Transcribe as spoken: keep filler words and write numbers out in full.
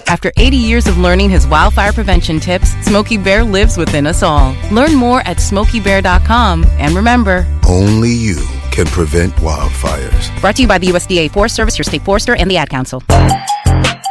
After eighty years of learning his wildfire prevention tips, Smokey Bear lives within us all. Learn more at smokey bear dot com. And remember, only you can prevent wildfires. Brought to you by the U S D A Forest Service, your state forester, and the Ad Council.